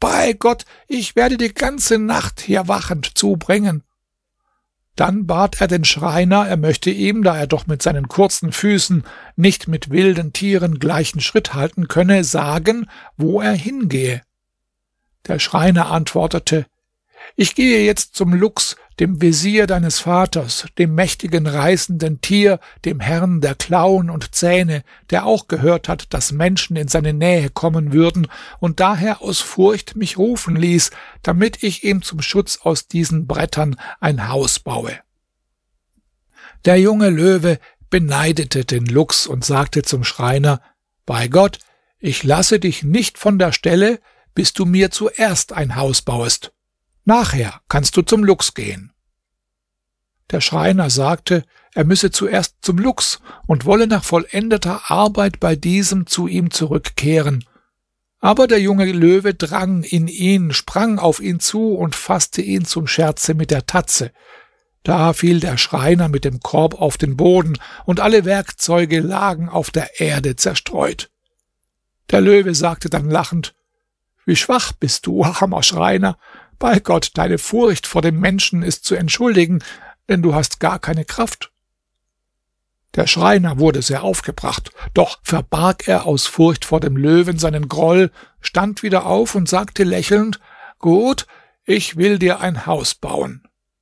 »Bei Gott, ich werde die ganze Nacht hier wachend zubringen.« Dann bat er den Schreiner, er möchte ihm, da er doch mit seinen kurzen Füßen nicht mit wilden Tieren gleichen Schritt halten könne, sagen, wo er hingehe. Der Schreiner antwortete: »Ich gehe jetzt zum Luchs, dem Wesir deines Vaters, dem mächtigen reißenden Tier, dem Herrn der Klauen und Zähne, der auch gehört hat, dass Menschen in seine Nähe kommen würden und daher aus Furcht mich rufen ließ, damit ich ihm zum Schutz aus diesen Brettern ein Haus baue.« Der junge Löwe beneidete den Luchs und sagte zum Schreiner: »Bei Gott, ich lasse dich nicht von der Stelle, bis du mir zuerst ein Haus bauest. Nachher kannst du zum Luchs gehen.« Der Schreiner sagte, er müsse zuerst zum Luchs und wolle nach vollendeter Arbeit bei diesem zu ihm zurückkehren. Aber der junge Löwe drang in ihn, sprang auf ihn zu und fasste ihn zum Scherze mit der Tatze. Da fiel der Schreiner mit dem Korb auf den Boden, und alle Werkzeuge lagen auf der Erde zerstreut. Der Löwe sagte dann lachend: »Wie schwach bist du, armer Schreiner! Bei Gott, deine Furcht vor dem Menschen ist zu entschuldigen, denn du hast gar keine Kraft.« Der Schreiner wurde sehr aufgebracht, doch verbarg er aus Furcht vor dem Löwen seinen Groll, stand wieder auf und sagte lächelnd: »Gut, ich will dir ein Haus bauen.«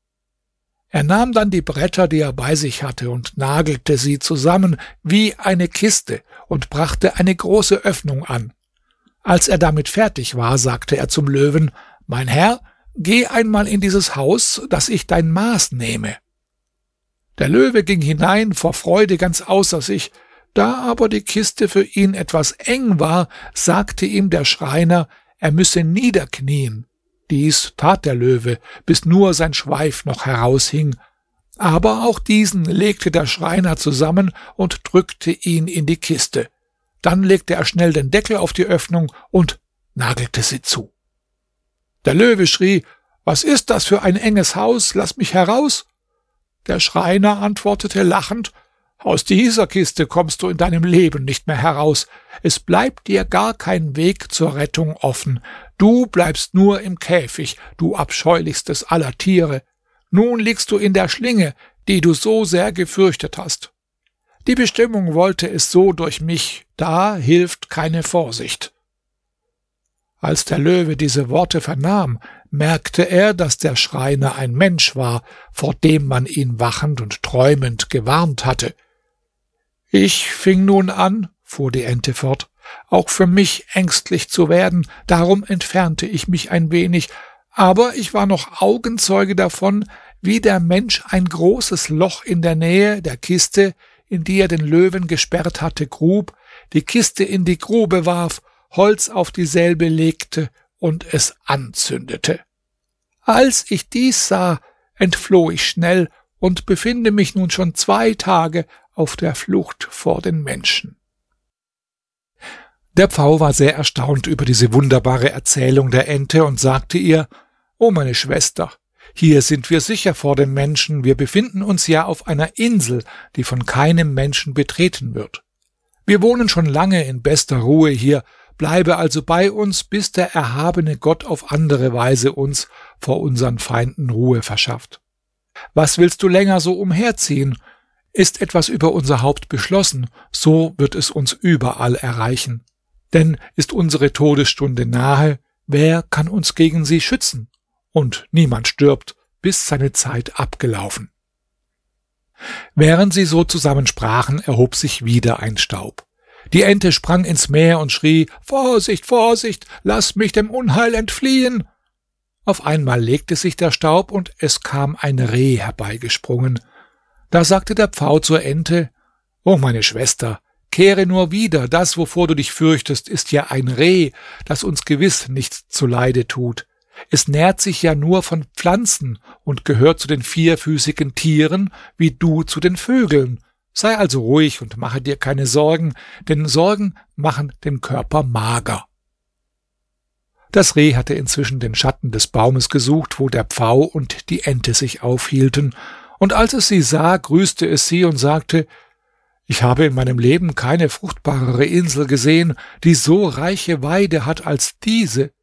Er nahm dann die Bretter, die er bei sich hatte, und nagelte sie zusammen wie eine Kiste und brachte eine große Öffnung an. Als er damit fertig war, sagte er zum Löwen: »Mein Herr, geh einmal in dieses Haus, dass ich dein Maß nehme.« Der Löwe ging hinein, vor Freude ganz außer sich. Da aber die Kiste für ihn etwas eng war, sagte ihm der Schreiner, er müsse niederknien. Dies tat der Löwe, bis nur sein Schweif noch heraushing. Aber auch diesen legte der Schreiner zusammen und drückte ihn in die Kiste. Dann legte er schnell den Deckel auf die Öffnung und nagelte sie zu. Der Löwe schrie: »Was ist das für ein enges Haus? Lass mich heraus!« Der Schreiner antwortete lachend: »Aus dieser Kiste kommst du in deinem Leben nicht mehr heraus. Es bleibt dir gar kein Weg zur Rettung offen. Du bleibst nur im Käfig, du abscheulichstes aller Tiere. Nun liegst du in der Schlinge, die du so sehr gefürchtet hast. Die Bestimmung wollte es so durch mich, da hilft keine Vorsicht.« Als der Löwe diese Worte vernahm, merkte er, dass der Schreiner ein Mensch war, vor dem man ihn wachend und träumend gewarnt hatte. »Ich fing nun an«, fuhr die Ente fort, »auch für mich ängstlich zu werden, darum entfernte ich mich ein wenig, aber ich war noch Augenzeuge davon, wie der Mensch ein großes Loch in der Nähe der Kiste, in die er den Löwen gesperrt hatte, grub, die Kiste in die Grube warf, Holz auf dieselbe legte und es anzündete. Als ich dies sah, entfloh ich schnell und befinde mich nun schon 2 Tage auf der Flucht vor den Menschen.« Der Pfau war sehr erstaunt über diese wunderbare Erzählung der Ente und sagte ihr: »O meine Schwester, hier sind wir sicher vor den Menschen, wir befinden uns ja auf einer Insel, die von keinem Menschen betreten wird. Wir wohnen schon lange in bester Ruhe hier, bleibe also bei uns, bis der erhabene Gott auf andere Weise uns vor unseren Feinden Ruhe verschafft. Was willst du länger so umherziehen? Ist etwas über unser Haupt beschlossen, so wird es uns überall erreichen. Denn ist unsere Todesstunde nahe, wer kann uns gegen sie schützen? Und niemand stirbt, bis seine Zeit abgelaufen.« Während sie so zusammen sprachen, erhob sich wieder ein Staub. Die Ente sprang ins Meer und schrie: »Vorsicht, Vorsicht, lass mich dem Unheil entfliehen!« Auf einmal legte sich der Staub, und es kam ein Reh herbeigesprungen. Da sagte der Pfau zur Ente: »O meine Schwester, kehre nur wieder, das, wovor du dich fürchtest, ist ja ein Reh, das uns gewiss nichts zuleide tut. Es nährt sich ja nur von Pflanzen und gehört zu den 4füßigen Tieren, wie du zu den Vögeln. Sei also ruhig und mache dir keine Sorgen, denn Sorgen machen den Körper mager.« Das Reh hatte inzwischen den Schatten des Baumes gesucht, wo der Pfau und die Ente sich aufhielten, und als es sie sah, grüßte es sie und sagte: »Ich habe in meinem Leben keine fruchtbarere Insel gesehen, die so reiche Weide hat als diese.